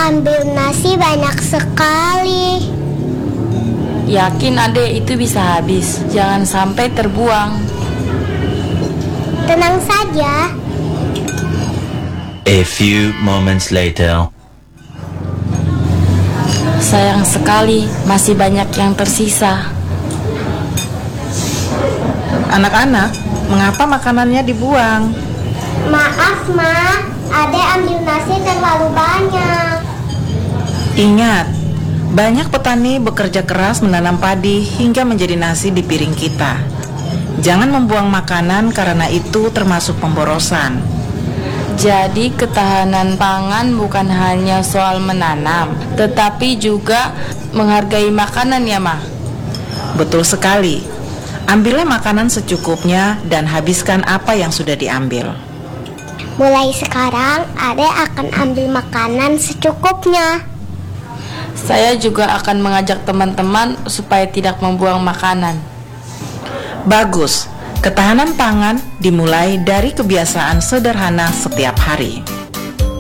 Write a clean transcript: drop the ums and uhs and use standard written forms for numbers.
ambil nasi banyak sekali. Yakin adek itu bisa habis, jangan sampai terbuang. Tenang saja. A few moments later. Sayang sekali, masih banyak yang tersisa. Anak-anak, mengapa makanannya dibuang? Maaf, Ma. Adek ambil nasi terlalu banyak. Ingat, banyak petani bekerja keras menanam padi hingga menjadi nasi di piring kita. Jangan membuang makanan karena itu termasuk pemborosan. Jadi ketahanan pangan bukan hanya soal menanam, tetapi juga menghargai makanan ya, Ma? Betul sekali. Ambillah makanan secukupnya dan habiskan apa yang sudah diambil. Mulai sekarang, adek akan ambil makanan secukupnya. Saya juga akan mengajak teman-teman supaya tidak membuang makanan. Bagus. Ketahanan pangan dimulai dari kebiasaan sederhana setiap hari.